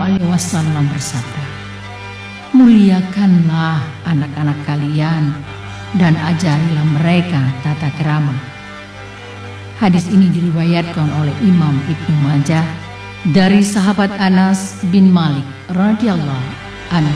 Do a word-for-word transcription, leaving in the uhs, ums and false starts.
alaihi wasallam bersabda, "Muliakanlah anak-anak kalian dan ajarilah mereka tata krama." Hadis ini diriwayatkan oleh Imam Ibnu Majah dari sahabat Anas bin Malik radhiyallahu anhu.